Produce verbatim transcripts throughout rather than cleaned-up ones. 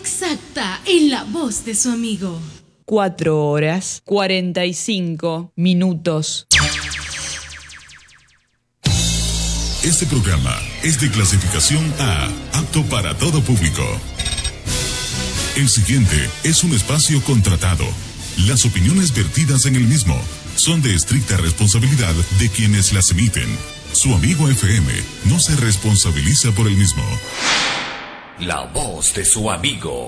exacta en la voz de su amigo. Cuatro horas, cuarenta y cinco minutos. Este programa es de clasificación A, apto para todo público. El siguiente es un espacio contratado. Las opiniones vertidas en el mismo son de estricta responsabilidad de quienes las emiten. Su amigo F M no se responsabiliza por el mismo. La voz de su amigo.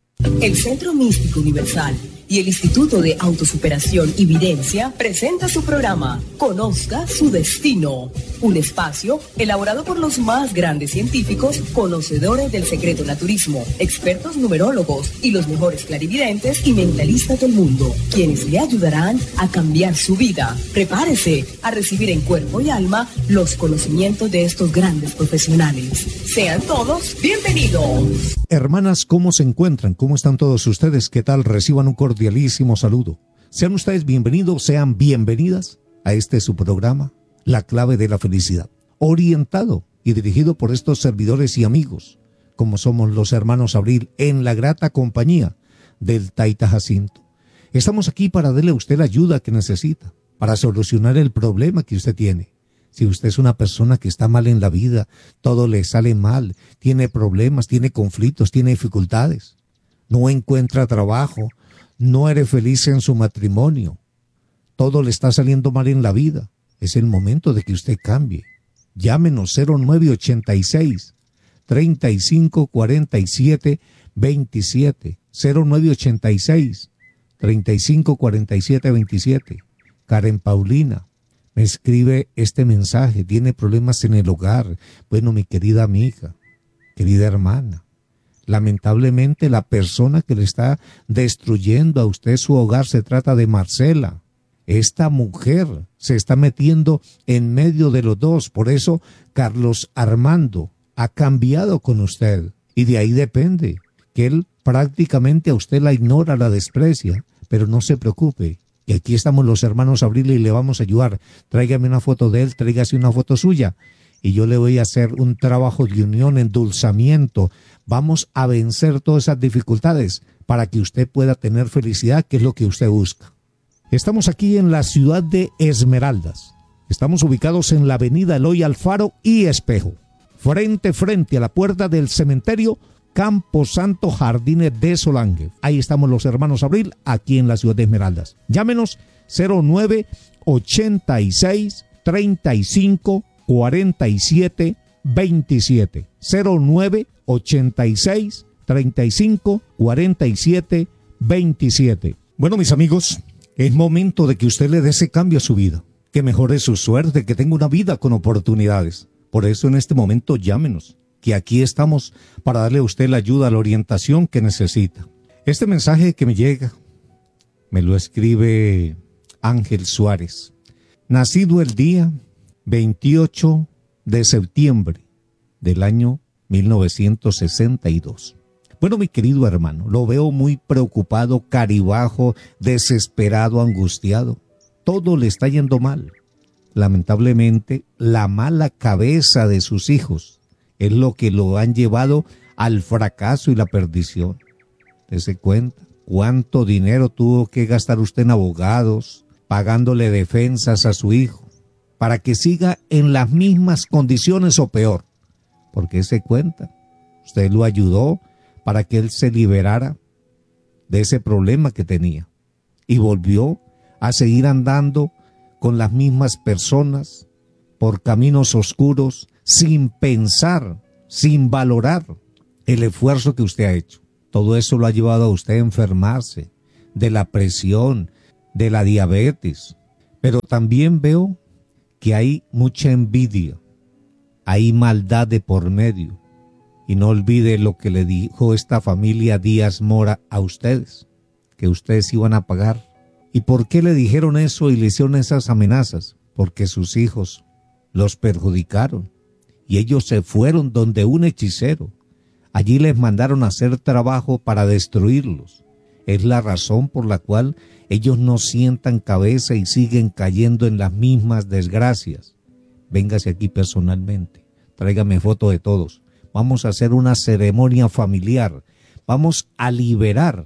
El Centro Místico Universal y el Instituto de Autosuperación y Videncia presenta su programa Conozca su Destino, un espacio elaborado por los más grandes científicos, conocedores del secreto naturismo, expertos numerólogos y los mejores clarividentes y mentalistas del mundo, quienes le ayudarán a cambiar su vida. Prepárese a recibir en cuerpo y alma los conocimientos de estos grandes profesionales. Sean todos bienvenidos. Hermanas, ¿cómo se encuentran? ¿Cómo están todos ustedes? ¿Qué tal? Reciban un cordialísimo saludo. Sean ustedes bienvenidos, sean bienvenidas a este su programa, La Clave de la Felicidad, orientado y dirigido por estos servidores y amigos, como somos los hermanos Abril, en la grata compañía del Taita Jacinto. Estamos aquí para darle a usted la ayuda que necesita, para solucionar el problema que usted tiene. Si usted es una persona que está mal en la vida, todo le sale mal, tiene problemas, tiene conflictos, tiene dificultades, no encuentra trabajo, no eres feliz en su matrimonio, todo le está saliendo mal en la vida, es el momento de que usted cambie. Llámenos cero nueve ochenta y seis, treinta y cinco cuarenta y siete veintisiete, cero nueve ochenta y seis, treinta y cinco cuarenta y siete veintisiete. Karen Paulina me escribe este mensaje, tiene problemas en el hogar. Bueno, mi querida amiga, querida hermana, lamentablemente la persona que le está destruyendo a usted su hogar se trata de Marcela. Esta mujer se está metiendo en medio de los dos, por eso Carlos Armando ha cambiado con usted y de ahí depende que él prácticamente a usted la ignora, la desprecia, pero no se preocupe. Y aquí estamos los hermanos Abril y le vamos a ayudar. Tráigame una foto de él, tráigase una foto suya y yo le voy a hacer un trabajo de unión, endulzamiento. Vamos a vencer todas esas dificultades para que usted pueda tener felicidad, que es lo que usted busca. Estamos aquí en la ciudad de Esmeraldas. Estamos ubicados en la avenida Eloy Alfaro y Espejo, frente frente a la puerta del cementerio Campo Santo Jardines de Solange. Ahí estamos los hermanos Abril, aquí en la ciudad de Esmeraldas. Llámenos cero nueve ochenta y seis, treinta y cinco cuarenta y siete veintisiete. cero nueve ochenta y seis, treinta y cinco cuarenta y siete veintisiete. Bueno, mis amigos, es momento de que usted le dé ese cambio a su vida, que mejore su suerte, que tenga una vida con oportunidades. Por eso en este momento llámenos, que aquí estamos para darle a usted la ayuda, la orientación que necesita. Este mensaje que me llega, me lo escribe Ángel Suárez, nacido el día veintiocho de septiembre del año mil novecientos sesenta y dos. Bueno, mi querido hermano, lo veo muy preocupado, caribajo, desesperado, angustiado. Todo le está yendo mal. Lamentablemente, la mala cabeza de sus hijos es lo que lo han llevado al fracaso y la perdición. Dese cuenta cuánto dinero tuvo que gastar usted en abogados, pagándole defensas a su hijo, para que siga en las mismas condiciones o peor. Porque se cuenta, usted lo ayudó para que él se liberara de ese problema que tenía. Y volvió a seguir andando con las mismas personas, por caminos oscuros, sin pensar, sin valorar el esfuerzo que usted ha hecho. Todo eso lo ha llevado a usted a enfermarse de la presión, de la diabetes. Pero también veo que hay mucha envidia, hay maldad de por medio. Y no olvide lo que le dijo esta familia Díaz Mora a ustedes, que ustedes iban a pagar. ¿Y por qué le dijeron eso y le hicieron esas amenazas? Porque sus hijos los perjudicaron y ellos se fueron donde un hechicero. Allí les mandaron a hacer trabajo para destruirlos. Es la razón por la cual ellos no sientan cabeza y siguen cayendo en las mismas desgracias. Véngase aquí personalmente, tráigame foto de todos. Vamos a hacer una ceremonia familiar Vamos a liberar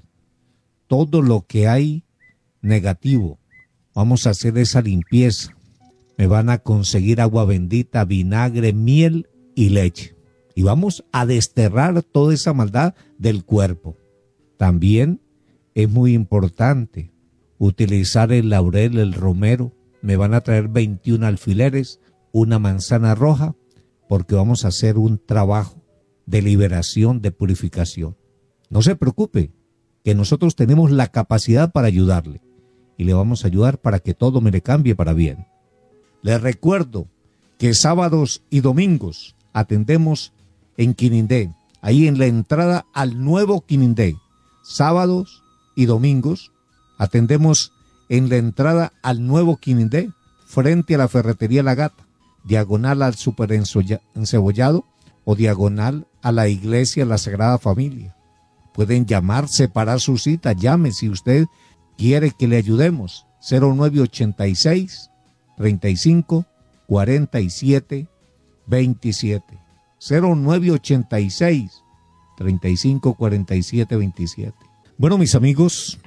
todo lo que hay negativo. Vamos a hacer esa limpieza. Me van a conseguir agua bendita, vinagre, miel y leche. Y vamos a desterrar toda esa maldad del cuerpo. También es muy importante utilizar el laurel, el romero. Me van a traer veintiún alfileres, una manzana roja, porque vamos a hacer un trabajo de liberación, de purificación. No se preocupe, que nosotros tenemos la capacidad para ayudarle y le vamos a ayudar para que todo me le cambie para bien. Les recuerdo que sábados y domingos atendemos en Quinindé, ahí en la entrada al nuevo Quinindé. Sábados y domingos atendemos en la entrada al nuevo Quinindé, frente a la ferretería La Gata, diagonal al Super Encebollado o diagonal a la iglesia La Sagrada Familia. Pueden llamar, separar su cita, llame si usted quiere que le ayudemos. cero nueve ochenta y seis, treinta y cinco, cuarenta y siete, veintisiete. cero nueve ochenta y seis, treinta y cinco, cuarenta y siete, veintisiete. Bueno, mis amigos,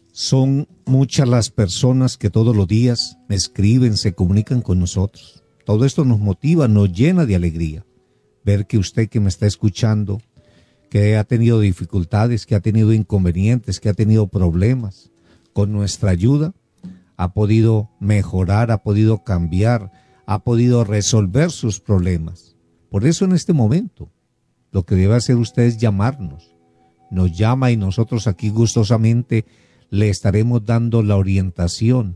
son muchas las personas que todos los días me escriben, se comunican con nosotros. Todo esto nos motiva, nos llena de alegría. Ver que usted que me está escuchando, que ha tenido dificultades, que ha tenido inconvenientes, que ha tenido problemas, con nuestra ayuda ha podido mejorar, ha podido cambiar, ha podido resolver sus problemas. Por eso en este momento lo que debe hacer usted es llamarnos. Nos llama y nosotros aquí gustosamente le estaremos dando la orientación,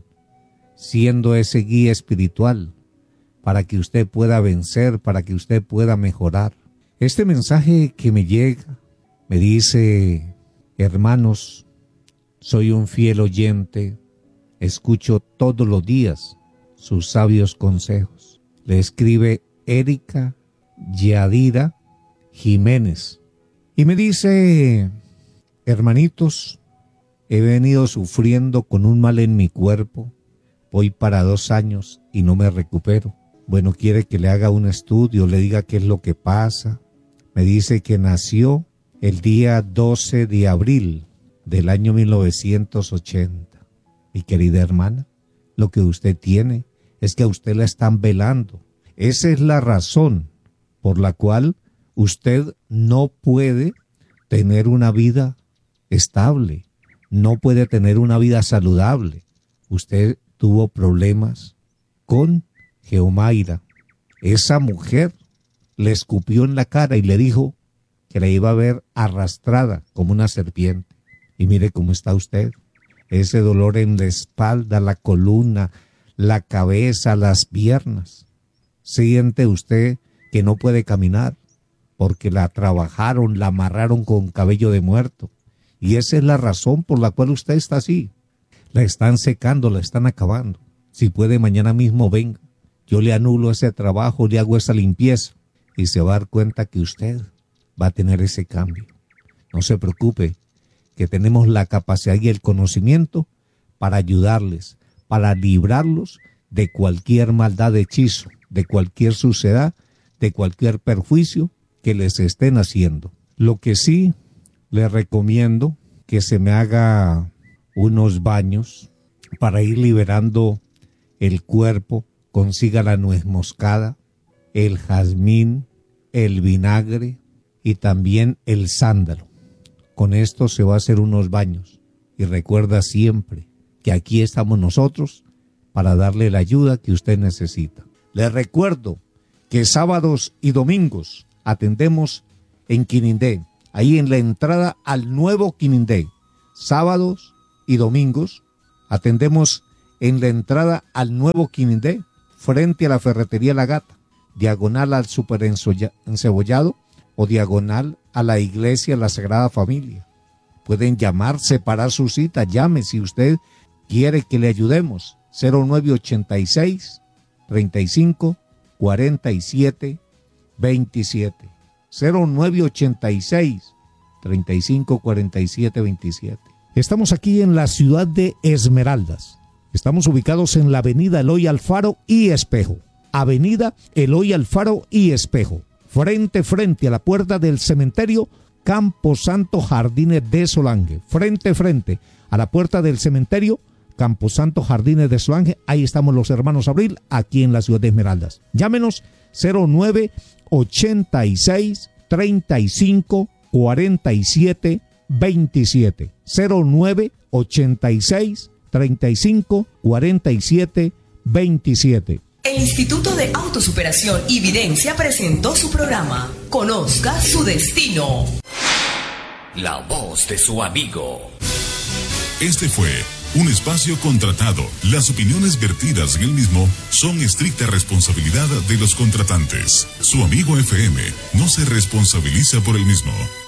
siendo ese guía espiritual para que usted pueda vencer, para que usted pueda mejorar. Este mensaje que me llega me dice: hermanos, soy un fiel oyente, escucho todos los días sus sabios consejos. Le escribe Erika Yadira Jiménez y me dice: hermanitos, he venido sufriendo con un mal en mi cuerpo, voy para dos años y no me recupero. Bueno, quiere que le haga un estudio, le diga qué es lo que pasa. Me dice que nació el día doce de abril del año mil novecientos ochenta. Mi querida hermana, lo que usted tiene es que a usted la están velando. Esa es la razón por la cual usted no puede tener una vida estable, no puede tener una vida saludable. Usted tuvo problemas con Geomaira. Esa mujer le escupió en la cara y le dijo que la iba a ver arrastrada como una serpiente. Y mire cómo está usted. Ese dolor en la espalda, la columna, la cabeza, las piernas. Siente usted que no puede caminar porque la trabajaron, la amarraron con cabello de muerto. Y esa es la razón por la cual usted está así. La están secando, la están acabando. Si puede, mañana mismo venga. Yo le anulo ese trabajo, le hago esa limpieza y se va a dar cuenta que usted va a tener ese cambio. No se preocupe, que tenemos la capacidad y el conocimiento para ayudarles, para librarlos de cualquier maldad de hechizo, de cualquier suciedad, de cualquier perjuicio que les estén haciendo. Lo que sí les recomiendo que se me haga unos baños para ir liberando el cuerpo. Consiga la nuez moscada, el jazmín, el vinagre y también el sándalo. Con esto se va a hacer unos baños. Y recuerda siempre que aquí estamos nosotros para darle la ayuda que usted necesita. Les recuerdo que sábados y domingos atendemos en Quinindé, ahí en la entrada al nuevo Quinindé. Sábados y domingos atendemos en la entrada al nuevo Quinindé, frente a la ferretería La Gata, diagonal al Super Encebollado o diagonal a la iglesia La Sagrada Familia. Pueden llamar, separar su cita, llame si usted quiere que le ayudemos. cero nueve ochenta y seis, treinta y cinco, cuarenta y siete, veintisiete. cero nueve ochenta y seis, treinta y cinco, cuarenta y siete, veintisiete. Estamos aquí en la ciudad de Esmeraldas. Estamos ubicados en la avenida Eloy Alfaro y Espejo. Avenida Eloy Alfaro y Espejo. Frente, frente a la puerta del cementerio Camposanto Jardines de Solange, frente a frente a la puerta del cementerio Camposanto Jardines de Solange. Ahí estamos los hermanos Abril, aquí en la ciudad de Esmeraldas. Llámenos cero nueve ochenta y seis treinta y cinco cuarenta y siete veintisiete, cero nueve ochenta y seis treinta y cinco cuarenta y siete veintisiete. El Instituto de Autosuperación y Videncia presentó su programa Conozca su Destino. La voz de su amigo. Este fue un espacio contratado. Las opiniones vertidas en el mismo son estricta responsabilidad de los contratantes. Su amigo F M no se responsabiliza por el mismo.